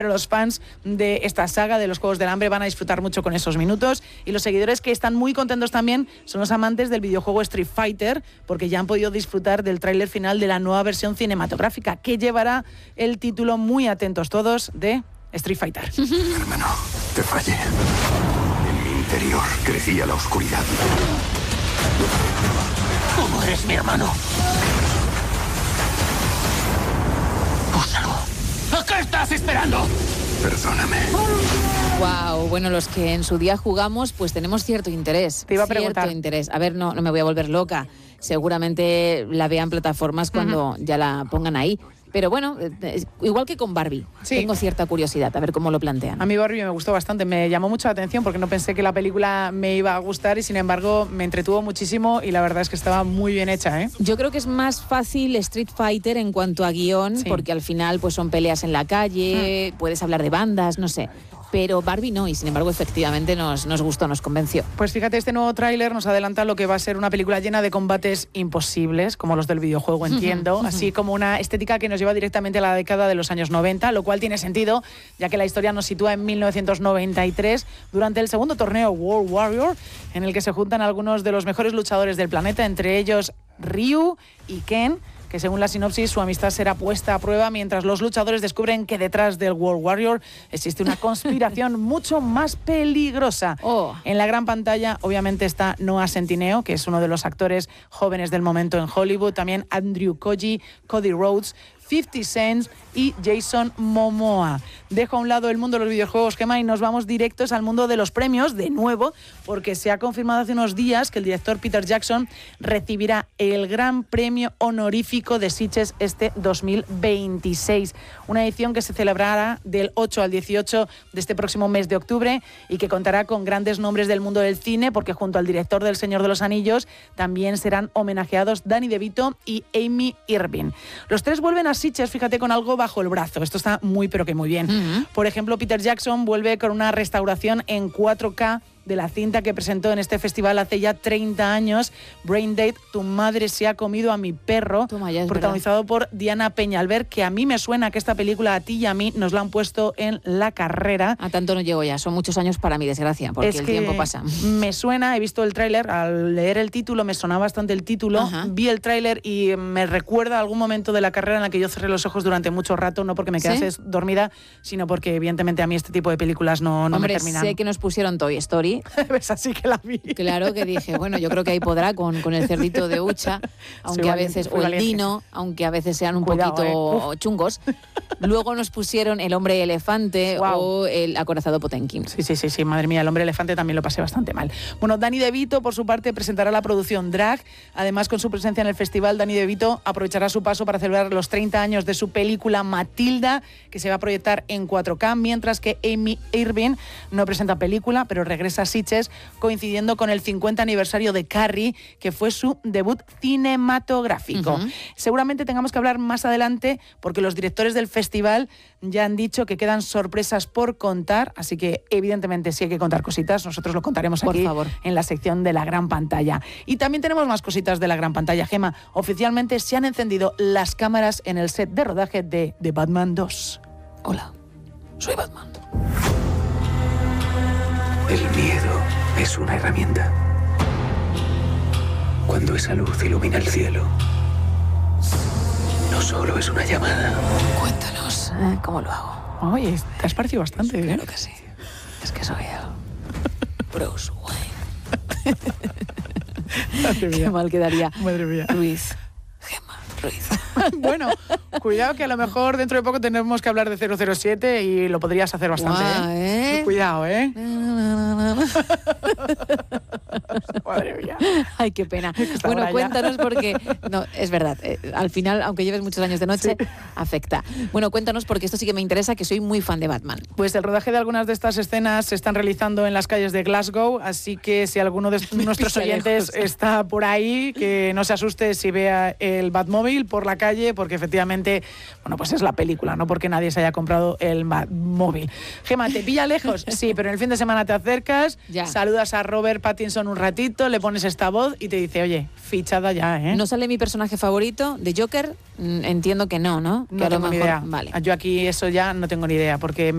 Pero los fans de esta saga de los Juegos del Hambre van a disfrutar mucho con esos minutos, y los seguidores que están muy contentos también son los amantes del videojuego Street Fighter, porque ya han podido disfrutar del tráiler final de la nueva versión cinematográfica que llevará el título, muy atentos todos, de Street Fighter. Hermano, te fallé. En mi interior crecía la oscuridad. ¿Cómo eres mi hermano? Úsalo. ¿A qué estás esperando? Perdóname. Wow, bueno, los que en su día jugamos, pues tenemos cierto interés. Te iba a preguntar. Cierto interés. A ver, no me voy a volver loca. Seguramente la vean plataformas cuando ya la pongan ahí. Pero bueno, igual que con Barbie, tengo cierta curiosidad a ver cómo lo plantean. A mí Barbie me gustó bastante, me llamó mucho la atención porque no pensé que la película me iba a gustar, y sin embargo me entretuvo muchísimo, y la verdad es que estaba muy bien hecha, ¿eh? Yo creo que es más fácil Street Fighter en cuanto a guión, porque al final pues son peleas en la calle, puedes hablar de bandas, no sé. Pero Barbie no, y sin embargo efectivamente nos gustó, nos convenció. Pues fíjate, este nuevo tráiler nos adelanta lo que va a ser una película llena de combates imposibles, como los del videojuego, entiendo, así como una estética que nos lleva directamente a la década de los años 90, lo cual tiene sentido, ya que la historia nos sitúa en 1993, durante el segundo torneo World Warrior, en el que se juntan algunos de los mejores luchadores del planeta, entre ellos Ryu y Ken, que según la sinopsis su amistad será puesta a prueba mientras los luchadores descubren que detrás del World Warrior existe una conspiración mucho más peligrosa. En la gran pantalla obviamente está Noah Centineo, que es uno de los actores jóvenes del momento en Hollywood, también Andrew Koji, Cody Rhodes, 50 Cent y Jason Momoa. Dejo a un lado el mundo de los videojuegos, Gemma, y nos vamos directos al mundo de los premios, de nuevo, porque se ha confirmado hace unos días que el director Peter Jackson recibirá el Gran Premio Honorífico de Sitges este 2026. Una edición que se celebrará del 8 al 18 de este próximo mes de octubre, y que contará con grandes nombres del mundo del cine, porque junto al director del Señor de los Anillos también serán homenajeados Danny DeVito y Amy Irving. Los tres vuelven a Sitges, fíjate, con algo bajo el brazo. Esto está muy, pero que muy bien. Por ejemplo, Peter Jackson vuelve con una restauración en 4K de la cinta que presentó en este festival hace ya 30 años, Brain Dead, Tu madre se ha comido a mi perro, protagonizado por Diana Peñalver, que a mí me suena que esta película, a ti y a mí, nos la han puesto en la carrera. A tanto no llego ya, son muchos años para mi desgracia, porque el tiempo pasa. Me suena, he visto el tráiler, al leer el título me sonaba bastante el título, vi el tráiler y me recuerda a algún momento de la carrera en la que yo cerré los ojos durante mucho rato, no porque me quedase dormida, sino porque evidentemente a mí este tipo de películas no me terminan. Sé que nos pusieron Toy Story. ¿Ves? Así que la vi. Claro, que dije, bueno, yo creo que ahí podrá con el cerdito de Ucha, aunque a veces, o el Dino, aunque a veces sean un poquito chungos. Luego nos pusieron El hombre elefante o El acorazado Potemkin. Sí, madre mía, El hombre elefante también lo pasé bastante mal. Bueno, Danny DeVito, por su parte, presentará la producción Drag. Además, con su presencia en el festival, Danny DeVito aprovechará su paso para celebrar los 30 años de su película Matilda, que se va a proyectar en 4K, mientras que Amy Irving no presenta película, pero regresa a Sitges, coincidiendo con el 50 aniversario de Carrie, que fue su debut cinematográfico. Seguramente tengamos que hablar más adelante, porque los directores del festival ya han dicho que quedan sorpresas por contar, así que evidentemente si hay que contar cositas, nosotros lo contaremos aquí en la sección de la gran pantalla. Y también tenemos más cositas de la gran pantalla, Gemma. Oficialmente se han encendido las cámaras en el set de rodaje de The Batman 2. Hola, soy Batman. El miedo es una herramienta. Cuando esa luz ilumina el cielo, no solo es una llamada. Cuéntanos, ¿cómo lo hago? Oye, te has parecido bastante, Claro que sí. Es que soy el Bruce Wayne. Madre mía. Qué mal quedaría. Madre mía. Ruiz. Gemma Ruiz. Bueno, cuidado que a lo mejor dentro de poco tenemos que hablar de 007 y lo podrías hacer bastante, Cuidado, Madre mía. Ay, qué pena. Bueno, cuéntanos porque... No, es verdad. Al final, aunque lleves muchos años de noche, afecta. Bueno, cuéntanos porque esto sí que me interesa, que soy muy fan de Batman. Pues el rodaje de algunas de estas escenas se están realizando en las calles de Glasgow, así que si alguno de nuestros oyentes está por ahí, que no se asuste si vea el Batmóvil por la calle, porque efectivamente, bueno, pues es la película, no porque nadie se haya comprado el Batmóvil. Gemma, ¿te pilla lejos? Sí, pero en el fin de semana te acercas, saludas a Robert Pattinson un ratito, le pones esta voz y te dice, oye, fichada ya, ¿No sale mi personaje favorito de Joker? Entiendo que no, ¿no? No tengo ni idea. Vale. Yo aquí eso ya no tengo ni idea, porque